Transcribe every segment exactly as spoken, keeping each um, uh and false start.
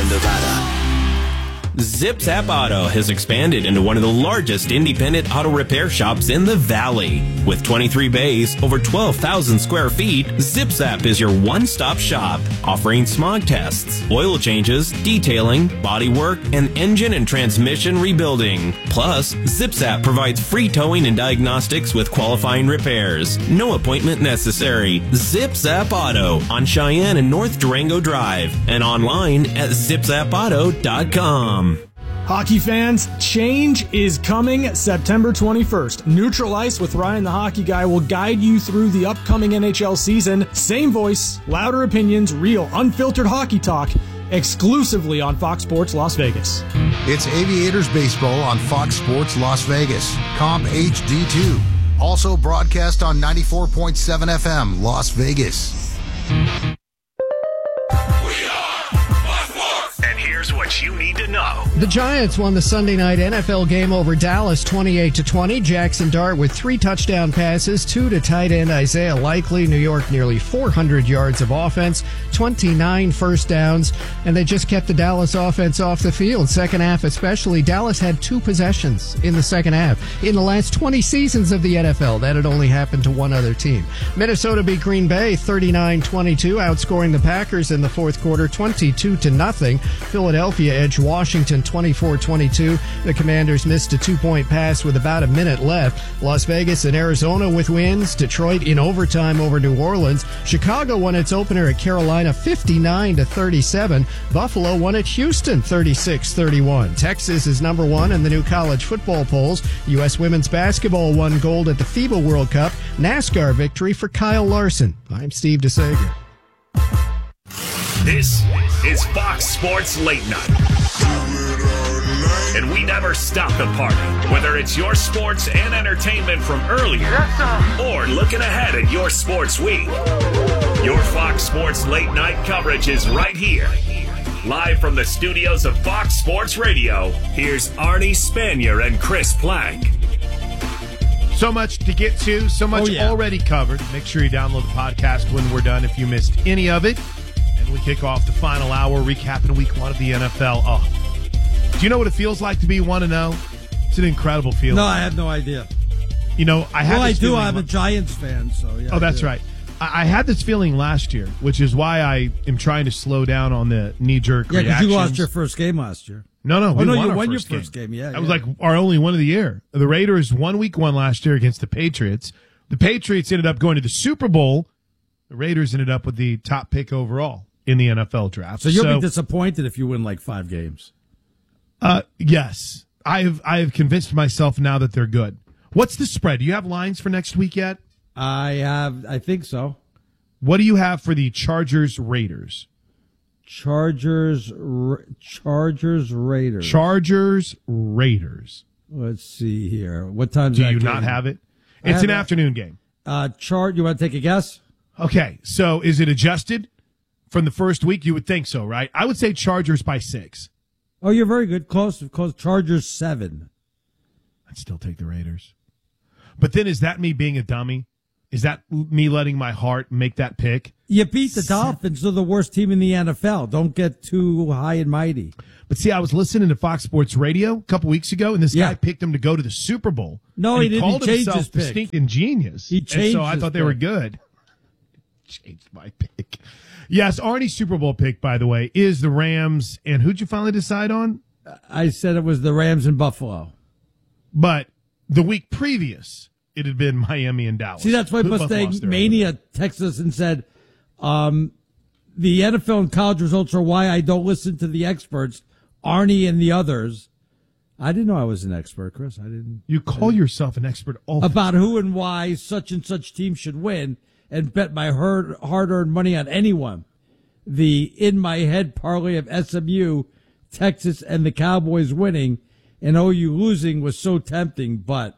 in Nevada. Zip Zap Auto has expanded into one of the largest independent auto repair shops in the Valley. With twenty-three bays, over twelve thousand square feet, Zip Zap is your one-stop shop, offering smog tests, oil changes, detailing, body work, and engine and transmission rebuilding. Plus, Zip Zap provides free towing and diagnostics with qualifying repairs. No appointment necessary. Zip Zap Auto on Cheyenne and North Durango Drive and online at zip zap auto dot com. Hockey fans, change is coming September twenty-first. Neutral Ice with Ryan the Hockey Guy will guide you through the upcoming N H L season. Same voice, louder opinions, real, unfiltered hockey talk, exclusively on Fox Sports Las Vegas. It's Aviators Baseball on Fox Sports Las Vegas. Comp H D two. Also broadcast on ninety-four point seven F M Las Vegas. Here's what you need to know. The Giants won the Sunday night N F L game over Dallas twenty-eight to twenty. Jackson Dart with three touchdown passes, two to tight end Isaiah Likely. New York nearly four hundred yards of offense, twenty-nine first downs, and they just kept the Dallas offense off the field. Second half especially, Dallas had two possessions in the second half. In the last twenty seasons of the N F L, that had only happened to one other team. Minnesota beat Green Bay thirty-nine twenty-two, outscoring the Packers in the fourth quarter twenty-two to nothing. Philadelphia edged Washington twenty-four twenty-two. The Commanders missed a two-point pass with about a minute left. Las Vegas and Arizona with wins. Detroit in overtime over New Orleans. Chicago won its opener at Carolina fifty-nine to thirty-seven. Buffalo won at Houston thirty-six thirty-one. Texas is number one in the new college football polls. U S women's basketball won gold at the FIBA World Cup. NASCAR victory for Kyle Larson. I'm Steve DeSager. This is Fox Sports Late Night. And we never stop the party, whether it's your sports and entertainment from earlier or looking ahead at your sports week. Your Fox Sports Late Night coverage is right here. Live from the studios of Fox Sports Radio, here's Arnie Spanier and Chris Plank. So much to get to, so much oh, yeah. already covered. Make sure you download the podcast when we're done if you missed any of it. We kick off the final hour recapping week one of the N F L. Oh, do you know what it feels like to be one and oh? It's an incredible feeling. No, I have no idea. You know, I had Well, I this do. I'm like, a Giants fan, so yeah. Oh, that's right. I, I had this feeling last year, which is why I am trying to slow down on the knee-jerk yeah, reactions. Yeah, because you lost your first game last year. No, no. We oh, no, won you our won first your first game. game. Yeah, that yeah. was like our only one of the year. The Raiders won week one last year against the Patriots. The Patriots ended up going to the Super Bowl. The Raiders ended up with the top pick overall in the N F L draft. So you'll so, be disappointed if you win like five games. Uh, yes. I have I have convinced myself now that they're good. What's the spread? Do you have lines for next week yet? I have. I think so. What do you have for the Chargers Raiders? Chargers Ra- Chargers Raiders. Chargers Raiders. Let's see here. What time do you game? Not have it? It's have an a, afternoon game. Uh, chart. You want to take a guess? Okay. So is it adjusted from the first week? You would think so, right? I would say Chargers by six. Oh, you're very good. Close. Close. Chargers seven. I'd still take the Raiders. But then is that me being a dummy? Is that me letting my heart make that pick? You beat the Dolphins. They're the worst team in the N F L. Don't get too high and mighty. But see, I was listening to Fox Sports Radio a couple weeks ago, and this yeah. guy picked them to go to the Super Bowl. No, he, he didn't. Called he changed himself his pick. Distinct and genius. He changed. And so I thought they pick. were good. Changed my pick. Yes, Arnie's Super Bowl pick, by the way, is the Rams. And who'd you finally decide on? I said it was the Rams in Buffalo. But the week previous, it had been Miami and Dallas. See, that's why Mustang Mania texted us and said, um, the N F L and college results are why I don't listen to the experts, Arnie and the others. I didn't know I was an expert, Chris. I didn't. You call didn't. yourself an expert all about who and why such and such team should win and bet my hard, hard-earned money on anyone. The in my head parlay of S M U, Texas, and the Cowboys winning and O U losing was so tempting, but.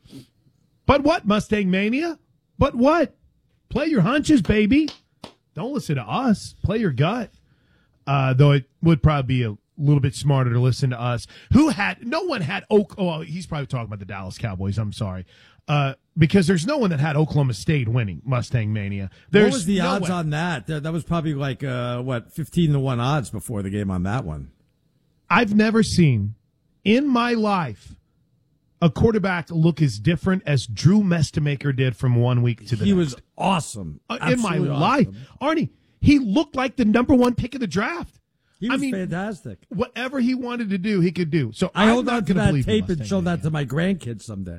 But what, Mustang Mania? But what? Play your hunches, baby. Don't listen to us. Play your gut. Uh, though it would probably be a little bit smarter to listen to us. Who had, no one had Oak, oh, he's probably talking about the Dallas Cowboys. I'm sorry. Uh, because there's no one that had Oklahoma State winning Mustang Mania. There's what was the no odds way. on that? That that was probably like, uh, what, fifteen to one odds before the game on that one. I've never seen in my life a quarterback look as different as Drew Mestemaker did from one week to the he next. was awesome. Uh, in my Absolutely life. awesome. Arnie, he looked like the number one pick of the draft. He was I mean, fantastic. Whatever he wanted to do, he could do. So I I'm hold not on to gonna that believe tape the and Mustang show that Mania. to my grandkids someday.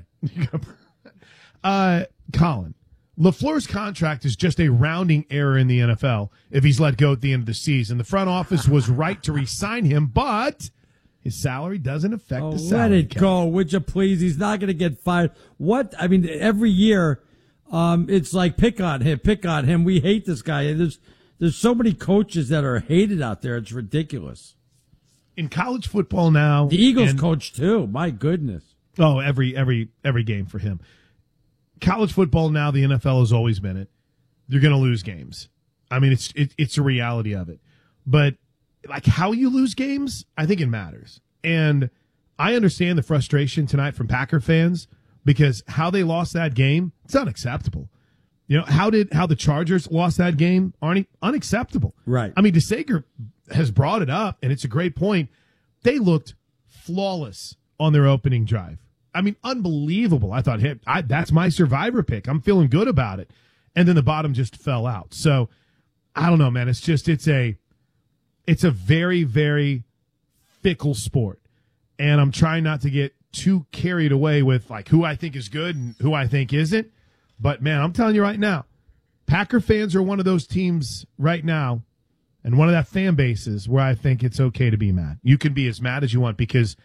Uh, Colin, LaFleur's contract is just a rounding error in the N F L if he's let go at the end of the season. The front office was right to re-sign him, but his salary doesn't affect Oh, the let salary it cap. go, would you please? He's not going to get fired. What? I mean, every year, um, it's like pick on him, pick on him. We hate this guy. And there's there's so many coaches that are hated out there. It's ridiculous. In college football now, The Eagles and- coach too. My goodness. Oh, every every every game for him. College football now, the N F L has always been it. You're going to lose games. I mean, it's it, it's a reality of it. But like how you lose games, I think it matters. And I understand the frustration tonight from Packer fans because how they lost that game, it's unacceptable. You know, how did how the Chargers lost that game, Arnie? Unacceptable. Right. I mean, DeSager has brought it up, and it's a great point. They looked flawless on their opening drive. I mean, unbelievable. I thought, hey, I, that's my survivor pick. I'm feeling good about it. And then the bottom just fell out. So I don't know, man. It's just, it's a, it's a very, very fickle sport. And I'm trying not to get too carried away with like who I think is good and who I think isn't. But man, I'm telling you right now, Packer fans are one of those teams right now and one of that fan bases where I think it's okay to be mad. You can be as mad as you want because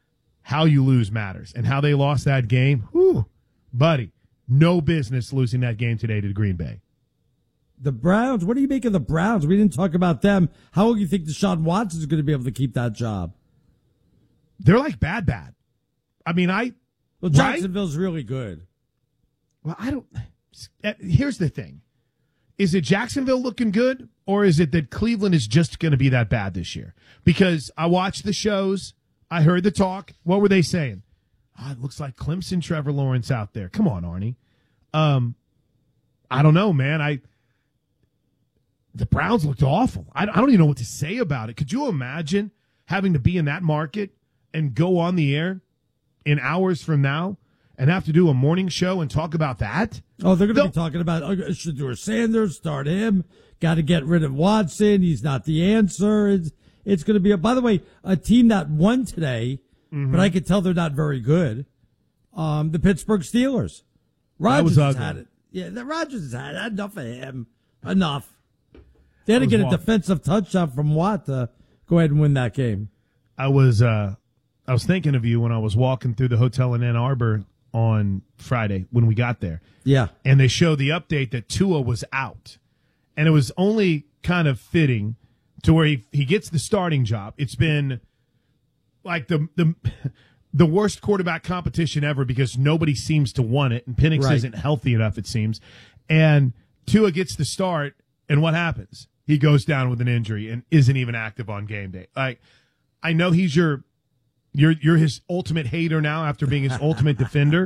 how you lose matters. And how they lost that game, whew, buddy, no business losing that game today to Green Bay. The Browns, what do you make of the Browns? We didn't talk about them. How long do you think Deshaun Watson is going to be able to keep that job? They're like bad, bad. I mean, I... Well, Jacksonville's right? really good. Well, I don't... Here's the thing. Is it Jacksonville looking good, or is it that Cleveland is just going to be that bad this year? Because I watched the shows... I heard the talk. What were they saying? Oh, it looks like Clemson, Trevor Lawrence out there. Come on, Arnie. Um, I don't know, man. I the Browns looked awful. I, I don't even know what to say about it. Could you imagine having to be in that market and go on the air in hours from now and have to do a morning show and talk about that? Oh, they're going to They'll- be talking about uh, Shedeur Sanders, start him. Got to get rid of Watson. He's not the answer. It's, It's going to be, a, by the way, a team that won today, mm-hmm. but I could tell they're not very good. Um, the Pittsburgh Steelers. Rodgers has had it. Yeah, the Rodgers has had it. Enough of him. Enough. They had to get a walking. defensive touchdown from Watt to go ahead and win that game. I was uh, I was thinking of you when I was walking through the hotel in Ann Arbor on Friday when we got there. Yeah. And they showed the update that Tua was out. And it was only kind of fitting to where he, he gets the starting job. It's been like the the the worst quarterback competition ever because nobody seems to want it, and Penix Right. isn't healthy enough, it seems. And Tua gets the start, and what happens? He goes down with an injury and isn't even active on game day. Like, I know he's your you're you're his ultimate hater now after being his ultimate defender.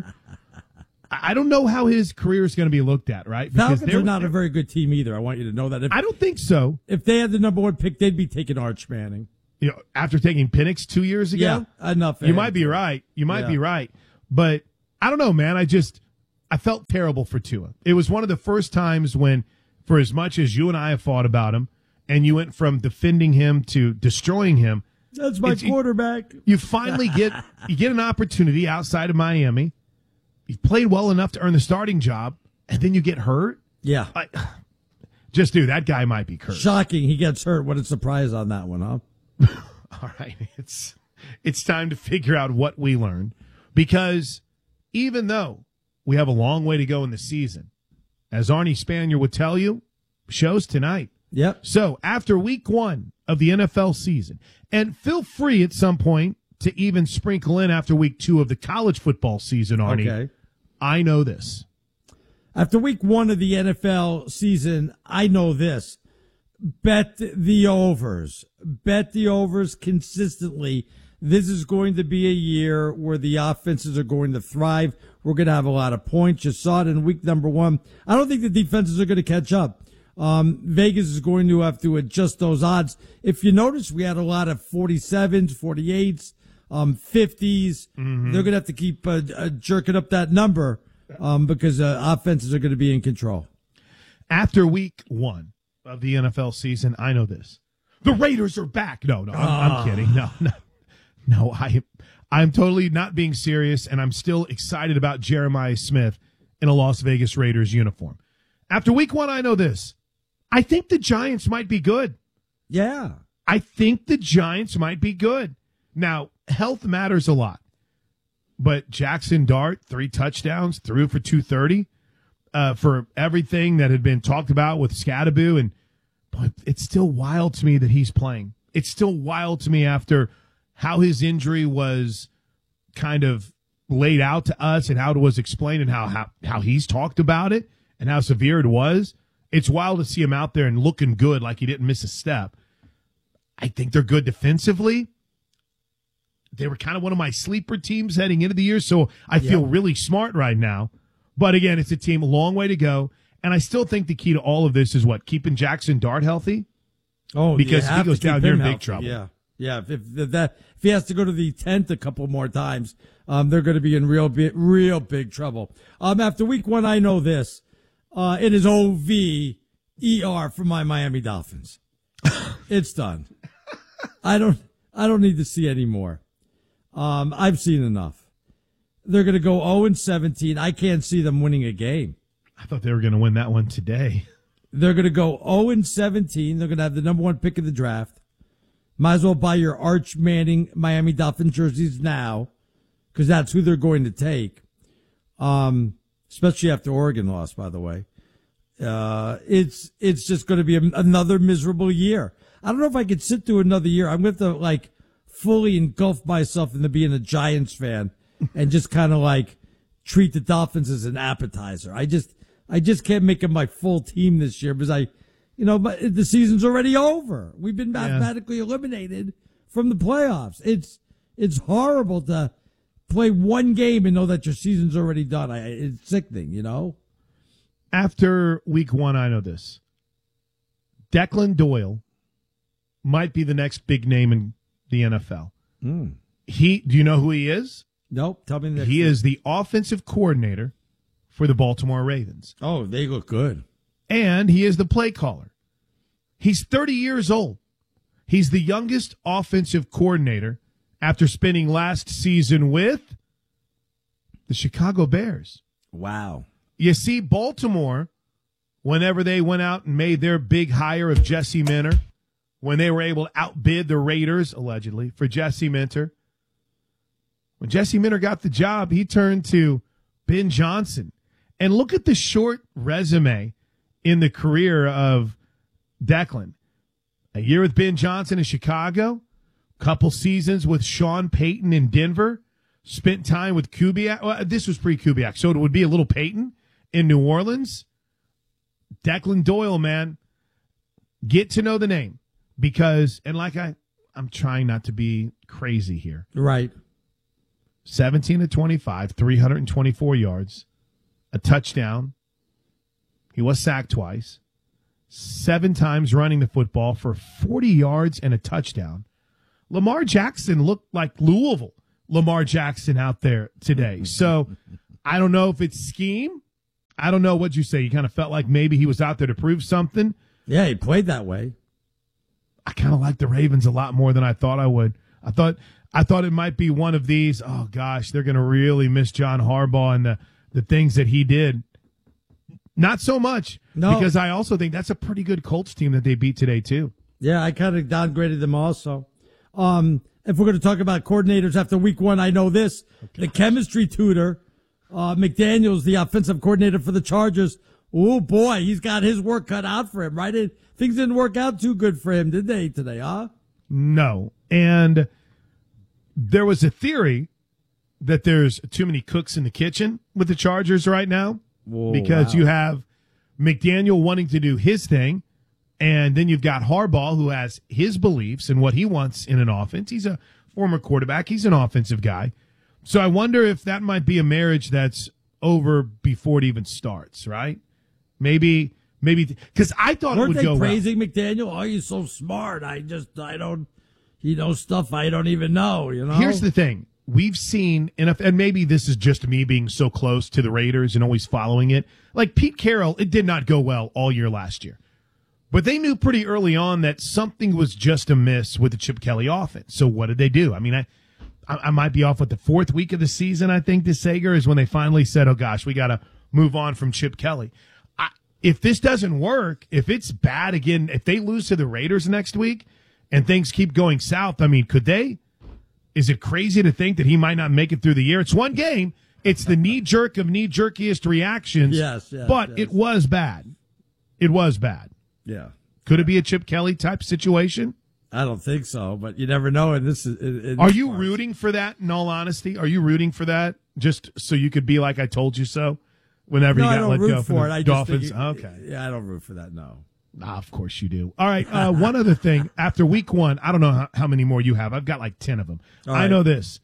I don't know how his career is going to be looked at, right? Falcons they're are not a very good team either. I want you to know that. If, I don't think so. if they had the number one pick, they'd be taking Arch Manning. You know, after taking Penix two years ago, Yeah, enough. you might be right. You might Yeah. be right. But I don't know, man. I just I felt terrible for Tua. It was one of the first times when, for as much as you and I have fought about him, and you went from defending him to destroying him. That's my It's- quarterback. You finally get you get an opportunity outside of Miami. You've played well enough to earn the starting job, and then you get hurt. Yeah. I, just dude, that guy might be cursed. Shocking he gets hurt. What a surprise on that one, huh? All right, it's it's time to figure out what we learned, because even though we have a long way to go in the season, as Arnie Spanier would tell you, show's tonight. Yep. So after week one of the N F L season, and feel free at some point to even sprinkle in after week two of the college football season, Arnie. Okay. I know this. After week one of the N F L season, I know this. Bet the overs. Bet the overs consistently. This is going to be a year where the offenses are going to thrive. We're going to have a lot of points. You saw it in week number one. I don't think the defenses are going to catch up. Um, Vegas is going to have to adjust those odds. If you notice, we had a lot of forty-sevens, forty-eights, um, fifties. Mm-hmm. They're going to have to keep uh, uh, jerking up that number um, because uh, offenses are going to be in control. After week one of the N F L season, I know this. The Raiders are back. No, no, I'm, I'm kidding. No, no. No, I, I'm totally not being serious, and I'm still excited about Jeremiah Smith in a Las Vegas Raiders uniform. After week one, I know this. I think the Giants might be good. Yeah. I think the Giants might be good. Now, health matters a lot, but Jackson Dart, three touchdowns, threw for two thirty uh, for everything that had been talked about with Scadaboo, and boy, it's still wild to me that he's playing. It's still wild to me after how his injury was kind of laid out to us and how it was explained and how, how, how he's talked about it and how severe it was. It's wild to see him out there and looking good like he didn't miss a step. I think they're good defensively. They were kind of one of my sleeper teams heading into the year, so I feel yeah. really smart right now. But again, it's a team, a long way to go. And I still think the key to all of this is what? Keeping Jackson Dart healthy? Oh, because if he goes down, you're in big healthy. trouble. Yeah. Yeah, if, if that if he has to go to the tenth a couple more times, um, they're going to be in real real big trouble. Um, after week one, I know this. Uh, it is O V E R for my Miami Dolphins. It's done. I don't I don't need to see any more. Um, I've seen enough. They're going to go oh and seventeen. I can't see them winning a game. I thought they were going to win that one today. They're going to go oh and seventeen. They're going to have the number one pick of the draft. Might as well buy your Arch Manning Miami Dolphin jerseys now, because that's who they're going to take. Um, especially after Oregon lost, by the way. Uh, it's it's just going to be a, another miserable year. I don't know if I could sit through another year. I'm going to like fully engulf myself into being a Giants fan and just kind of like treat the Dolphins as an appetizer. I just I just can't make it my full team this year because I. You know, but the season's already over. We've been mathematically yeah. eliminated from the playoffs. It's it's horrible to play one game and know that your season's already done. I, it's sickening, you know? After week one, I know this. Declan Doyle might be the next big name in the N F L. Mm. He, do you know who he is? Nope. Tell me the next He thing. is the offensive coordinator for the Baltimore Ravens. Oh, they look good. And he is the play caller. He's thirty years old. He's the youngest offensive coordinator after spending last season with the Chicago Bears. Wow. You see, Baltimore, whenever they went out and made their big hire of Jesse Minter, when they were able to outbid the Raiders, allegedly, for Jesse Minter, when Jesse Minter got the job, he turned to Ben Johnson. And look at the short resume in the career of Declan. A year with Ben Johnson in Chicago, couple seasons with Sean Payton in Denver, spent time with Kubiak. Well, this was pre-Kubiak, so it would be a little Payton in New Orleans. Declan Doyle, man, get to know the name because, and like I, I'm trying not to be crazy here. Right. seventeen to twenty-five, three hundred twenty-four yards, a touchdown. He was sacked twice, seven times running the football for forty yards and a touchdown. Lamar Jackson looked like Louisville Lamar Jackson out there today. So I don't know if it's scheme. I don't know what you say. You kind of felt like maybe he was out there to prove something. Yeah, he played that way. I kind of like the Ravens a lot more than I thought I would. I thought I thought it might be one of these, oh, gosh, they're going to really miss John Harbaugh and the, the things that he did. Not so much, no. Because I also think that's a pretty good Colts team that they beat today, too. Yeah, I kind of downgraded them also. Um, if we're going to talk about coordinators after week one, I know this. Oh, the chemistry tutor, uh, McDaniels, the offensive coordinator for the Chargers. Oh, boy, he's got his work cut out for him, right? It, things didn't work out too good for him, did they, today, huh? No. And there was a theory that there's too many cooks in the kitchen with the Chargers right now. Whoa, because wow. you have McDaniel wanting to do his thing, and then you've got Harbaugh who has his beliefs and what he wants in an offense. He's a former quarterback. He's an offensive guy. So I wonder if that might be a marriage that's over before it even starts, right? Maybe, maybe, because I thought Weren't it would they go praising well. McDaniel? Oh, he's so smart. I just, I don't, he knows stuff I don't even know, you know? Here's the thing. We've seen, enough, and maybe this is just me being so close to the Raiders and always following it. Like Pete Carroll, it did not go well all year last year. But they knew pretty early on that something was just amiss with the Chip Kelly offense. So what did they do? I mean, I I, I might be off with the fourth week of the season, I think, to Sager, is when they finally said, oh, gosh, we got to move on from Chip Kelly. I, if this doesn't work, if it's bad again, if they lose to the Raiders next week and things keep going south, I mean, could they? Is it crazy to think that he might not make it through the year? It's one game. It's the knee-jerk of knee-jerkiest reactions. Yes, yes, But yes. it was bad. It was bad. Yeah. Could it be a Chip Kelly type situation? I don't think so, but you never know. And this is. In, in Are this you part. rooting for that, in all honesty? Are you rooting for that just so you could be like, I told you so, whenever No, you I got don't let root go for from it. the I just Dolphins? think it- Okay. Yeah, I don't root for that, no. Ah, of course you do. All right. Uh, one other thing. After week one, I don't know how, how many more you have. I've got like ten of them. All I right. know this.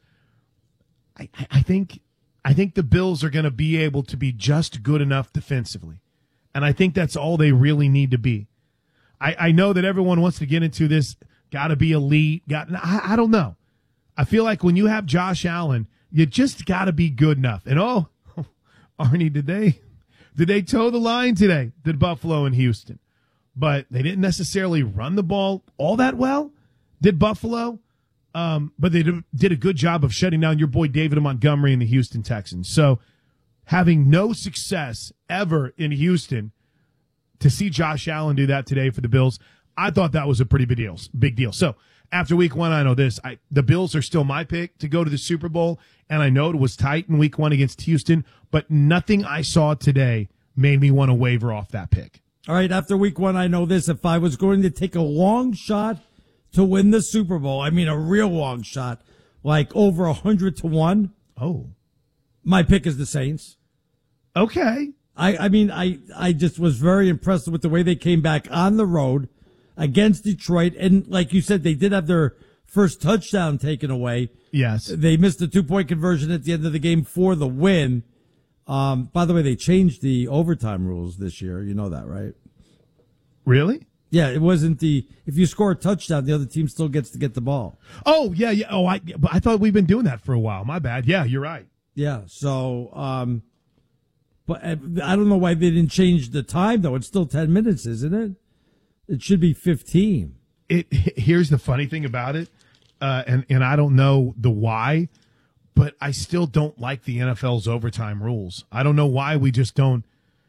I, I I think I think the Bills are going to be able to be just good enough defensively. And I think that's all they really need to be. I, I know that everyone wants to get into this, got to be elite. Got I, I don't know. I feel like when you have Josh Allen, you just got to be good enough. And oh, Arnie, did they did they toe the line today? Did Buffalo and Houston? But they didn't necessarily run the ball all that well. Did Buffalo? Um, but they did, did a good job of shutting down your boy David Montgomery and the Houston Texans. So having no success ever in Houston, to see Josh Allen do that today for the Bills, I thought that was a pretty big deal. Big deal. So after week one, I know this. I, the Bills are still my pick to go to the Super Bowl, and I know it was tight in week one against Houston, but nothing I saw today made me want to waver off that pick. All right, after week one, I know this. If I was going to take a long shot to win the Super Bowl, I mean a real long shot, like over one hundred to one, Oh. my pick is the Saints. Okay. I, I mean, I, I just was very impressed with the way they came back on the road against Detroit. And like you said, they did have their first touchdown taken away. Yes. They missed the two-point conversion at the end of the game for the win. Um, by the way, they changed the overtime rules this year. You know that, right? Really? Yeah, it wasn't the, if you score a touchdown, the other team still gets to get the ball. Oh, yeah, yeah. Oh, I, but I thought we've been doing that for a while. My bad. Yeah, you're right. Yeah, so, um, but I don't know why they didn't change the time, though. It's still ten minutes, isn't it? It should be fifteen. It, here's the funny thing about it, uh, and, and I don't know the why, but I still don't like the N F L's overtime rules. I don't know why we just don't,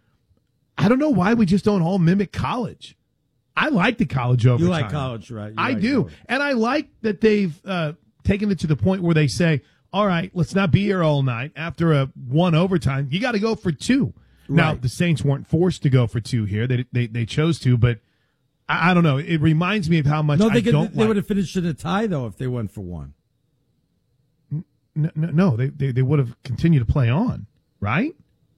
I don't know why we just don't all mimic college. I like the college overtime. You like college, right? You I like do. college. And I like that they've uh, taken it to the point where they say, all right, let's not be here all night. After a one overtime, you got to go for two. Now, Right. the Saints weren't forced to go for two here. They they, they chose to, but I, I don't know. It reminds me of how much No, they I could, don't they like. would have finished in a tie, though, if they went for one. No, no, no, they, they, they would have continued to play on, right?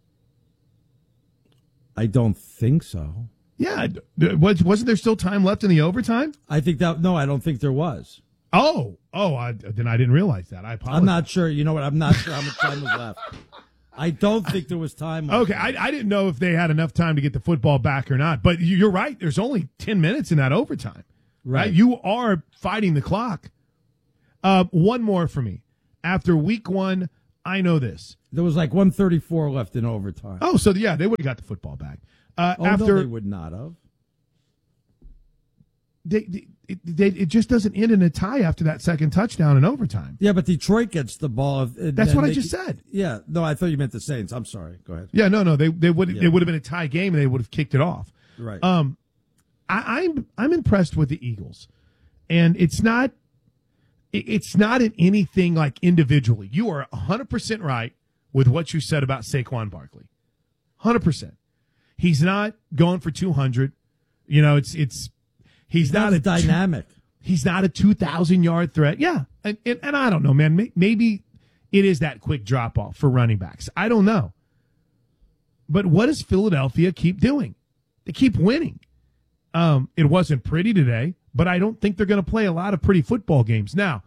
I don't think so. Yeah. Was, wasn't there still time left in the overtime? I think that, no, I don't think there was. Oh, oh, I, then I didn't realize that. I apologize. I'm not sure. You know what? I'm not sure how much time was left. I don't think there was time left. Okay, I, I didn't know if they had enough time to get the football back or not. But you're right. There's only ten minutes in that overtime. Right. Right. You are fighting the clock. Uh, one more for me. After week one, I know this. There was like one thirty-four left in overtime. Oh, so yeah, they would have got the football back. Uh, Oh, after no, they would not have. they, they, it, they, it just doesn't end in a tie after that second touchdown in overtime. Yeah, but Detroit gets the ball. If, and That's then what I they- just said. Yeah, no, I thought you meant the Saints. I'm sorry. Go ahead. Yeah, no, no, they they would Yeah. it would have been a tie game and they would have kicked it off. Right. Um, I, I'm I'm impressed with the Eagles, and it's not it, it's not in anything like individually. You are one hundred percent right with what you said about Saquon Barkley. one hundred percent. He's not going for two hundred. You know, it's it's he's not a That's dynamic. He's not a two thousand yard threat. Yeah. And, and, and I don't know, man. May- Maybe it is that quick drop off for running backs. I don't know. But what does Philadelphia keep doing? They keep winning. Um, it wasn't pretty today, but I don't think they're going to play a lot of pretty football games. Now,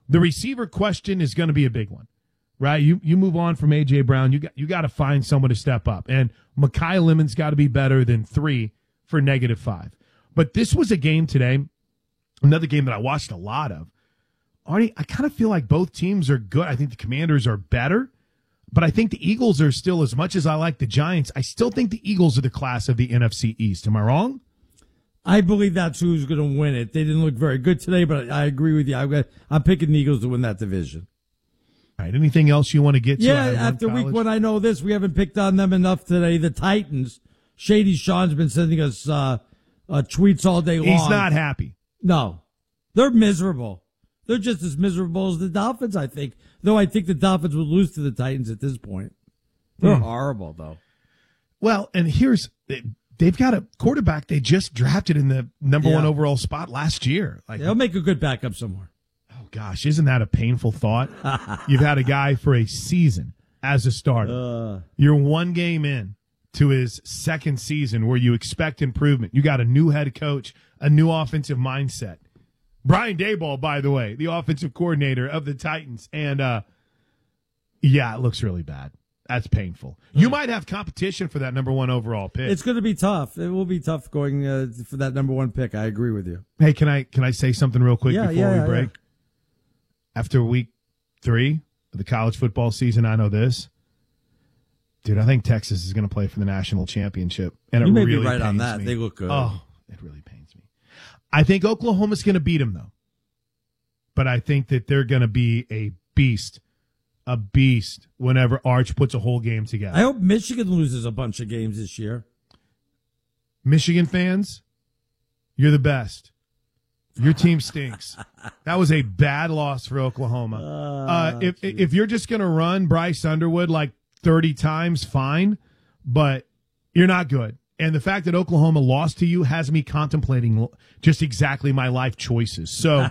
The receiver question is going to be a big one, right? You you move on from A J. Brown. You got you got to find someone to step up. And Mekhi Lemon's got to be better than three for negative five. But this was a game today, another game that I watched a lot of. Arnie, I kind of feel like both teams are good. I think the Commanders are better. But I think the Eagles are still, as much as I like the Giants, I still think the Eagles are the class of the N F C East. Am I wrong? I believe that's who's going to win it. They didn't look very good today, but I agree with you. I'm, I'm picking the Eagles to win that division. All right. Anything else you want to get to? Yeah, after week one, I know this. We haven't picked on them enough today. The Titans. Shady Sean's been sending us uh, uh, tweets all day long. He's not happy. No. They're miserable. They're just as miserable as the Dolphins, I think. Though I think the Dolphins would lose to the Titans at this point. They're mm. horrible, though. Well, and here's, they've got a quarterback they just drafted in the number yeah. one overall spot last year. Like, they'll make a good backup somewhere. Oh, gosh, isn't that a painful thought? You've had a guy for a season as a starter. Uh. You're one game in to his second season where you expect improvement. You got a new head coach, a new offensive mindset. Brian Daboll, by the way, the offensive coordinator of the Titans. And, uh, yeah, it looks really bad. That's painful. You mm. might have competition for that number one overall pick. It's going to be tough. It will be tough going uh, for that number one pick. I agree with you. Hey, can I can I say something real quick yeah, before yeah, we break? Yeah. After week three of the college football season, I know this. Dude, I think Texas is going to play for the national championship. And you it may really be right on pains that. me. They look good. Oh, it really pains me. I think Oklahoma's going to beat them, though. But I think that they're going to be a beast, a beast whenever Arch puts a whole game together. I hope Michigan loses a bunch of games this year. Michigan fans, you're the best. Your team stinks. That was a bad loss for Oklahoma. Uh, uh, if geez. if you're just going to run Bryce Underwood like thirty times, fine, but you're not good. And the fact that Oklahoma lost to you has me contemplating just exactly my life choices. So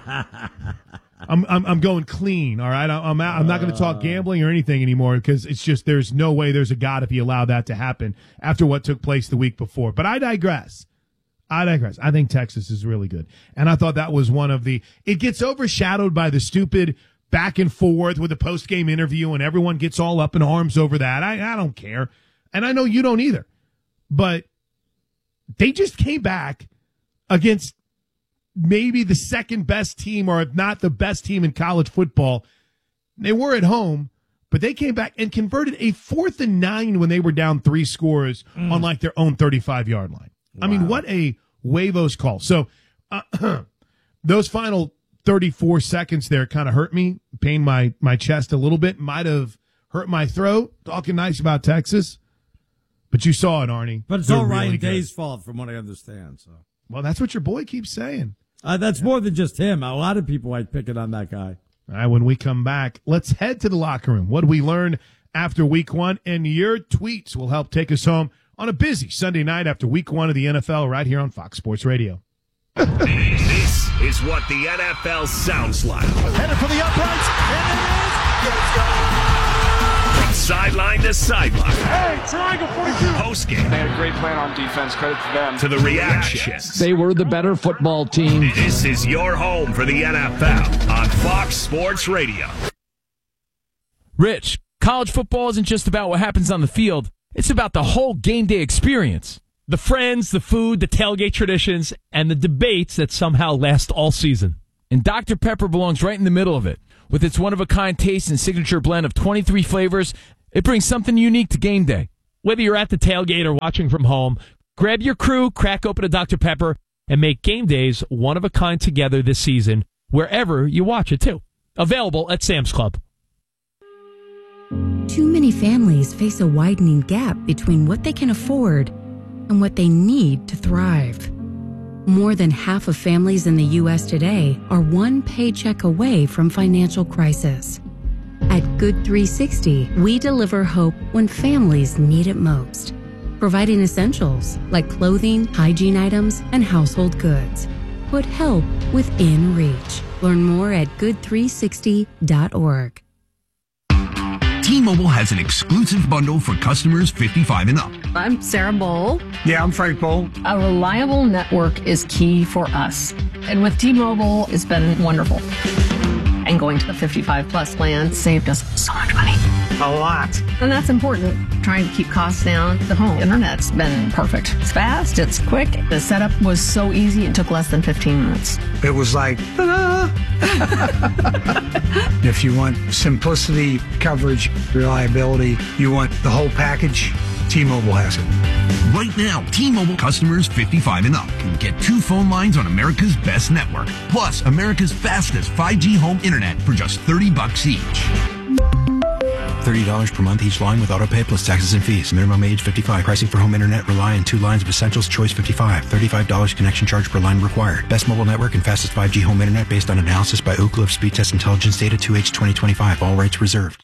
I'm, I'm I'm going clean. All right, I'm out, I'm not going to talk gambling or anything anymore because it's just there's no way there's a God if he allowed that to happen after what took place the week before. But I digress. I digress. I think Texas is really good, and I thought that was one of the. It gets overshadowed by the stupid back and forth with the post game interview, and everyone gets all up in arms over that. I I don't care, and I know you don't either, but. They just came back against maybe the second best team, or if not the best team in college football. They were at home, but they came back and converted a fourth and nine when they were down three scores mm. on like their own thirty-five-yard line. Wow. I mean, what a huevos call. So uh, those final thirty-four seconds there kind of hurt me, pained my, my chest a little bit, might have hurt my throat, talking nice about Texas. But you saw it, Arnie. But it's They're all Ryan really Day's fault, from what I understand. So, well, that's what your boy keeps saying. Uh, that's yeah. more than just him. A lot of people might pick it on that guy. All right, when we come back, let's head to the locker room. What did we learn after week one? And your tweets will help take us home on a busy Sunday night after week one of the N F L right here on Fox Sports Radio. This is what the N F L sounds like. Headed for the uprights, and it is. Let's go! From sideline to sideline. Hey, triangle forty-two. Postgame. They had a great plan on defense. Credit to them. To the reactions. They were the better football team. This is your home for the N F L on Fox Sports Radio. Rich, college football isn't just about what happens on the field. It's about the whole game day experience. The friends, the food, the tailgate traditions, and the debates that somehow last all season. And Doctor Pepper belongs right in the middle of it. With its one-of-a-kind taste and signature blend of twenty-three flavors, it brings something unique to game day. Whether you're at the tailgate or watching from home, grab your crew, crack open a Doctor Pepper, and make game days one-of-a-kind together this season, wherever you watch it, too. Available at Sam's Club. Too many families face a widening gap between what they can afford and what they need to thrive. More than half of families in the U S today are one paycheck away from financial crisis. At Good three sixty, we deliver hope when families need it most, providing essentials like clothing, hygiene items, and household goods. Put help within reach. Learn more at good three sixty dot org. T-Mobile has an exclusive bundle for customers fifty-five and up. I'm Sarah Bowl. Yeah, I'm Frank Bowl. A reliable network is key for us. And with T-Mobile, it's been wonderful. And And going to the fifty-five plus plan saved us so much money. A lot. And that's important. Trying to keep costs down. The home internet's been perfect. It's fast, it's quick. The setup was so easy, it took less than fifteen minutes. It was like, ta-da! If you want simplicity, coverage, reliability, you want the whole package, T-Mobile has it. Right now, T-Mobile customers fifty-five and up can get two phone lines on America's best network, plus America's fastest five G home internet for just thirty bucks each. thirty dollars per month each line with autopay plus taxes and fees. Minimum age fifty-five. Pricing for home internet rely on two lines of Essentials Choice fifty-five. thirty-five dollars connection charge per line required. Best mobile network and fastest five G home internet based on analysis by Ookla of Speed Test Intelligence Data two H twenty twenty-five. All rights reserved.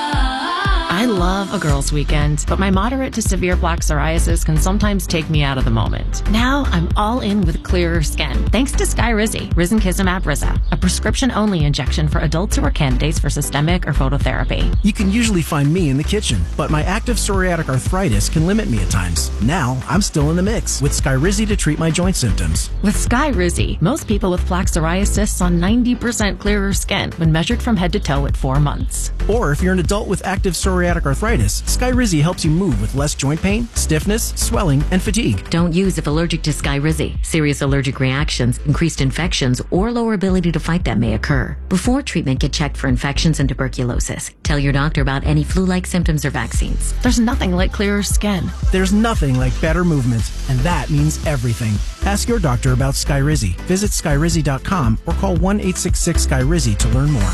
I love a girls' weekend, but my moderate to severe plaque psoriasis can sometimes take me out of the moment. Now I'm all in with clearer skin, thanks to Skyrizi, Risankizumab Riza, a prescription-only injection for adults who are candidates for systemic or phototherapy. You can usually find me in the kitchen, but my active psoriatic arthritis can limit me at times. Now I'm still in the mix with Skyrizi to treat my joint symptoms. With Skyrizi, most people with plaque psoriasis saw ninety percent clearer skin when measured from head to toe at four months. Or if you're an adult with active psoriatic arthritis, Skyrizi helps you move with less joint pain, stiffness, swelling, and fatigue. Don't use if allergic to Skyrizi. Serious allergic reactions, increased infections, or lower ability to fight them may occur. Before treatment, get checked for infections and tuberculosis. Tell your doctor about any flu-like symptoms or vaccines. There's nothing like clearer skin. There's nothing like better movement, and that means everything. Ask your doctor about Skyrizi. Visit Skyrizi dot com or call one eight six six Skyrizi to learn more.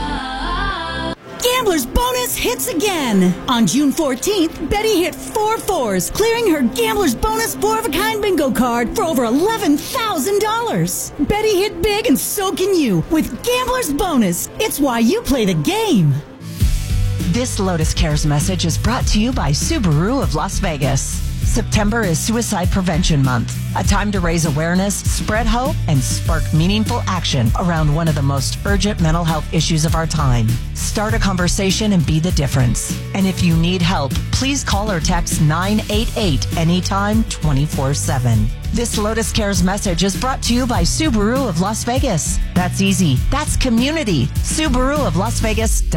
Gambler's Bonus hits again. On June fourteenth, Betty hit four fours, clearing her Gambler's Bonus four-of-a-kind bingo card for over eleven thousand dollars. Betty hit big and so can you with Gambler's Bonus. It's why you play the game. This Lotus Cares message is brought to you by Subaru of Las Vegas. September is Suicide Prevention Month, a time to raise awareness, spread hope, and spark meaningful action around one of the most urgent mental health issues of our time. Start a conversation and be the difference. And if you need help, please call or text nine eight eight anytime twenty-four seven. This Lotus Cares message is brought to you by Subaru of Las Vegas. That's easy. That's community. Subaru of Las Vegas.